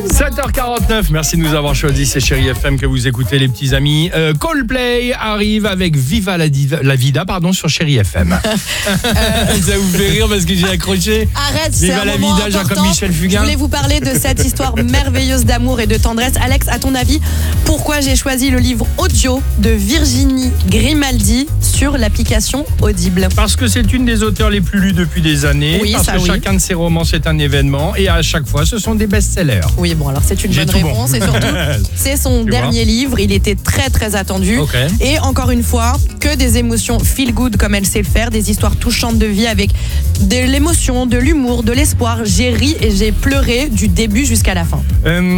7h49, merci de nous avoir choisi, c'est Chérie FM que vous écoutez les petits amis. Coldplay arrive avec Viva la Vida sur Chérie FM. Ça vous fait rire parce que j'ai accroché. Arrête, Viva c'est un la moment Vida, important. Jacob Michel Fugain. Je voulais vous parler de cette histoire merveilleuse d'amour et de tendresse. Alex, à ton avis, pourquoi j'ai choisi le livre audio de Virginie Grimaldi sur l'application Audible? Parce que c'est une des auteurs les plus lues depuis des années. Oui, parce ça, que oui. chacun de ses romans c'est un événement et à chaque fois ce sont des best-sellers. Oui, bon, alors c'est une J'ai bonne tout bon. réponse et surtout, c'est son dernier livre. Il était très, très attendu. Ok. Et encore une fois, que des émotions feel good comme elle sait le faire, des histoires touchantes de vie avec de l'émotion, de l'humour, de l'espoir. J'ai ri et j'ai pleuré du début jusqu'à la fin.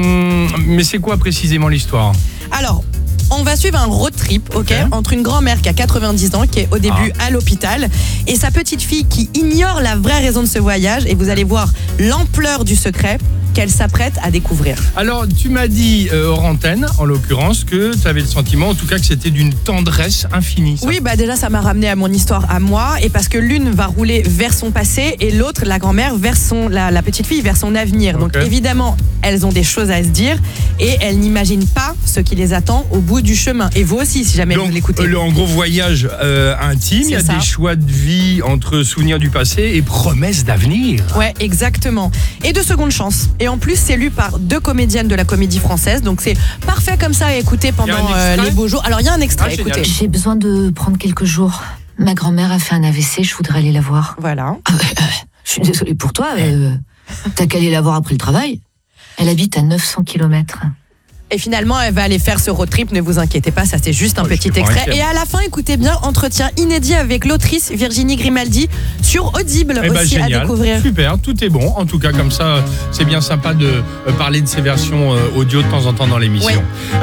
Mais c'est quoi précisément l'histoire? Alors, on va suivre un road trip, ok, entre une grand-mère qui a 90 ans, qui est au début à l'hôpital, et sa petite fille qui ignore la vraie raison de ce voyage. Et vous allez voir l'ampleur du secret qu'elle s'apprête à découvrir. Alors, tu m'as dit hors antenne, en l'occurrence, que tu avais le sentiment, en tout cas, que c'était d'une tendresse infinie. Ça. Oui, bah déjà, ça m'a ramené à mon histoire à moi, et parce que l'une va rouler vers son passé, et l'autre, la grand-mère, vers la petite fille, vers son avenir. Donc, évidemment, elles ont des choses à se dire, et elles n'imaginent pas ce qui les attend au bout du chemin. Et vous aussi, si jamais vous l'écoutez. En gros, voyage intime, il y a des choix de vie entre souvenirs du passé et promesses d'avenir. Ouais, exactement. Et de seconde chance. Et en plus, c'est lu par 2 comédiennes de la Comédie Française. Donc, c'est parfait comme ça à écouter pendant les beaux jours. Alors, il y a un extrait, écoutez. J'ai besoin de prendre quelques jours. Ma grand-mère a fait un AVC, je voudrais aller la voir. Voilà. Je suis désolée pour toi. T'as qu'à aller la voir après le travail. Elle habite à 900 km. Et finalement, elle va aller faire ce road trip, ne vous inquiétez pas, ça c'est juste un petit extrait. Et à la fin, écoutez bien, entretien inédit avec l'autrice Virginie Grimaldi sur Audible aussi à découvrir. Super, tout est bon. En tout cas, comme ça, c'est bien sympa de parler de ces versions audio de temps en temps dans l'émission.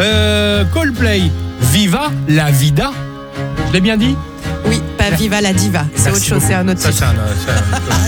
Coldplay, Viva la Vida. Je l'ai bien dit? Oui, pas Viva la Diva, c'est autre chose, c'est un autre titre.